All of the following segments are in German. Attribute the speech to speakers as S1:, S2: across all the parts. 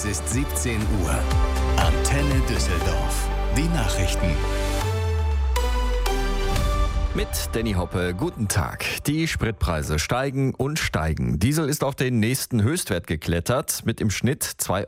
S1: Es ist 17 Uhr. Antenne Düsseldorf. Die Nachrichten.
S2: Mit Danny Hoppe, guten Tag. Die Spritpreise steigen und steigen. Diesel ist auf den nächsten Höchstwert geklettert, mit im Schnitt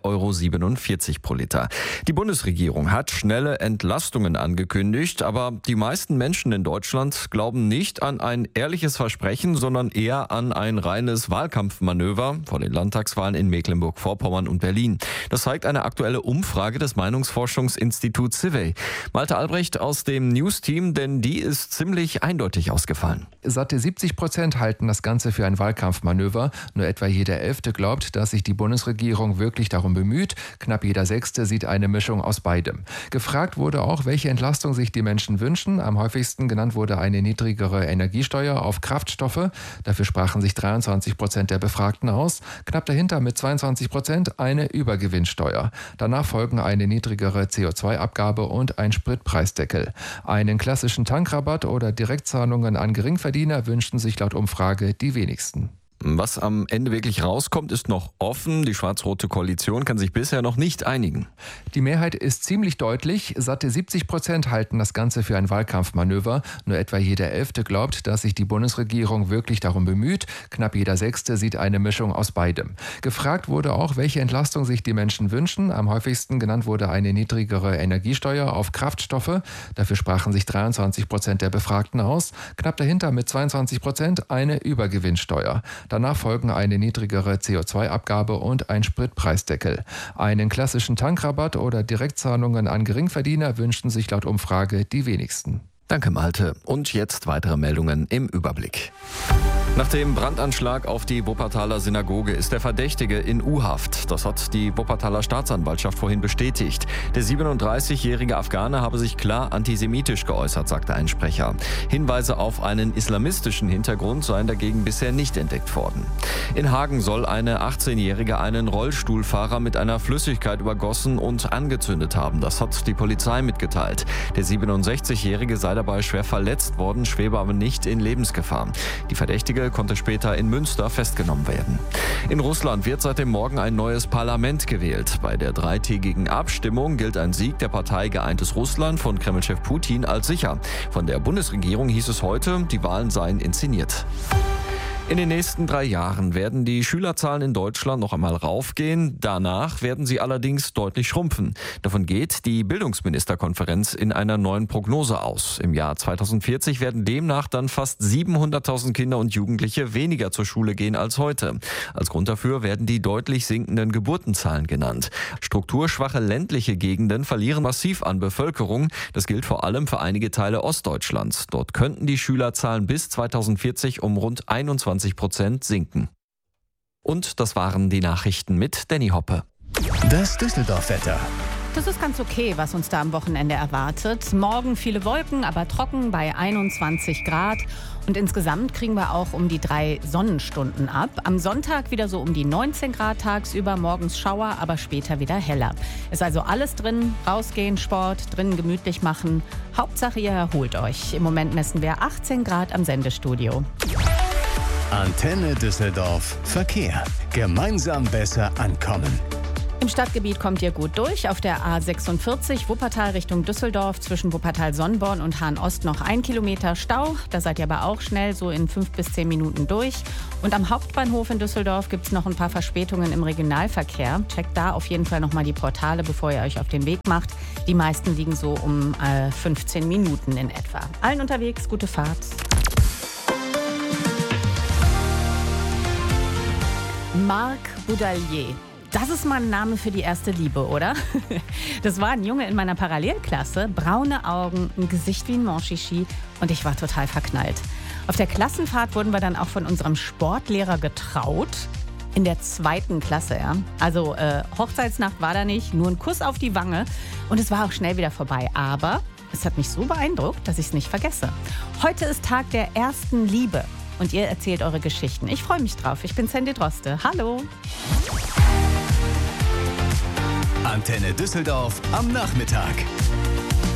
S2: 2,47 € pro Liter. Die Bundesregierung hat schnelle Entlastungen angekündigt, aber die meisten Menschen in Deutschland glauben nicht an ein ehrliches Versprechen, sondern eher an ein reines Wahlkampfmanöver vor den Landtagswahlen in Mecklenburg-Vorpommern und Berlin. Das zeigt eine aktuelle Umfrage des Meinungsforschungsinstituts CIVEY. Malte Albrecht aus dem News-Team, denn die ist ziemlich eindeutig ausgefallen.
S3: Satte 70% halten das Ganze für ein Wahlkampfmanöver. Nur etwa jeder Elfte glaubt, dass sich die Bundesregierung wirklich darum bemüht. Knapp jeder Sechste sieht eine Mischung aus beidem. Gefragt wurde auch, welche Entlastung sich die Menschen wünschen. Am häufigsten genannt wurde eine niedrigere Energiesteuer auf Kraftstoffe. Dafür sprachen sich 23% der Befragten aus. Knapp dahinter mit 22% eine Übergewinnsteuer. Danach folgen eine niedrigere CO2-Abgabe und ein Spritpreisdeckel. Einen klassischen Tankrabatt oder Direktzahlungen an Geringverdiener wünschten sich laut Umfrage die wenigsten.
S2: Was am Ende wirklich rauskommt, ist noch offen. Die schwarz-rote Koalition kann sich bisher noch nicht einigen.
S3: Die Mehrheit ist ziemlich deutlich. Satte 70% halten das Ganze für ein Wahlkampfmanöver. Nur etwa jeder Elfte glaubt, dass sich die Bundesregierung wirklich darum bemüht. Knapp jeder Sechste sieht eine Mischung aus beidem. Gefragt wurde auch, welche Entlastung sich die Menschen wünschen. Am häufigsten genannt wurde eine niedrigere Energiesteuer auf Kraftstoffe. Dafür sprachen sich 23% der Befragten aus. Knapp dahinter mit 22% eine Übergewinnsteuer. Danach folgen eine niedrigere CO2-Abgabe und ein Spritpreisdeckel. Einen klassischen Tankrabatt oder Direktzahlungen an Geringverdiener wünschten sich laut Umfrage die wenigsten.
S2: Danke, Malte. Und jetzt weitere Meldungen im Überblick. Nach dem Brandanschlag auf die Wuppertaler Synagoge ist der Verdächtige in U-Haft. Das hat die Wuppertaler Staatsanwaltschaft vorhin bestätigt. Der 37-jährige Afghane habe sich klar antisemitisch geäußert, sagte ein Sprecher. Hinweise auf einen islamistischen Hintergrund seien dagegen bisher nicht entdeckt worden. In Hagen soll eine 18-jährige einen Rollstuhlfahrer mit einer Flüssigkeit übergossen und angezündet haben. Das hat die Polizei mitgeteilt. Der 67-jährige sei dabei schwer verletzt worden, schwebe aber nicht in Lebensgefahr. Die Verdächtige konnte später in Münster festgenommen werden. In Russland wird seit dem Morgen ein neues Parlament gewählt. Bei der dreitägigen Abstimmung gilt ein Sieg der Partei Geeintes Russland von Kremlchef Putin als sicher. Von der Bundesregierung hieß es heute, die Wahlen seien inszeniert. In den nächsten 3 Jahren werden die Schülerzahlen in Deutschland noch einmal raufgehen. Danach werden sie allerdings deutlich schrumpfen. Davon geht die Bildungsministerkonferenz in einer neuen Prognose aus. Im Jahr 2040 werden demnach dann fast 700.000 Kinder und Jugendliche weniger zur Schule gehen als heute. Als Grund dafür werden die deutlich sinkenden Geburtenzahlen genannt. Strukturschwache ländliche Gegenden verlieren massiv an Bevölkerung. Das gilt vor allem für einige Teile Ostdeutschlands. Dort könnten die Schülerzahlen bis 2040 um rund 21% sinken. Und das waren die Nachrichten mit Danny Hoppe.
S1: Das Düsseldorf-Wetter.
S4: Das ist ganz okay, was uns da am Wochenende erwartet. Morgen viele Wolken, aber trocken bei 21 Grad. Und insgesamt kriegen wir auch um die 3 Sonnenstunden ab. Am Sonntag wieder so um die 19 Grad tagsüber, morgens Schauer, aber später wieder heller. Ist also alles drin, rausgehen, Sport, drinnen gemütlich machen. Hauptsache ihr erholt euch. Im Moment messen wir 18 Grad am Sendestudio.
S1: Antenne Düsseldorf. Verkehr. Gemeinsam besser ankommen.
S4: Im Stadtgebiet kommt ihr gut durch. Auf der A46 Wuppertal Richtung Düsseldorf zwischen Wuppertal-Sonnborn und Hahn-Ost noch 1 Kilometer Stau. Da seid ihr aber auch schnell so in 5 bis 10 Minuten durch. Und am Hauptbahnhof in Düsseldorf gibt es noch ein paar Verspätungen im Regionalverkehr. Checkt da auf jeden Fall nochmal die Portale, bevor ihr euch auf den Weg macht. Die meisten liegen so um 15 Minuten in etwa. Allen unterwegs, gute Fahrt. Marc Boudalier. Das ist mal ein Name für die erste Liebe, oder? Das war ein Junge in meiner Parallelklasse, braune Augen, ein Gesicht wie ein Monchichi und ich war total verknallt. Auf der Klassenfahrt wurden wir dann auch von unserem Sportlehrer getraut. In der 2. Klasse, ja. Also Hochzeitsnacht war da nicht, nur ein Kuss auf die Wange und es war auch schnell wieder vorbei. Aber es hat mich so beeindruckt, dass ich es nicht vergesse. Heute ist Tag der ersten Liebe. Und ihr erzählt eure Geschichten. Ich freue mich drauf. Ich bin Sandy Droste. Hallo.
S1: Antenne Düsseldorf am Nachmittag.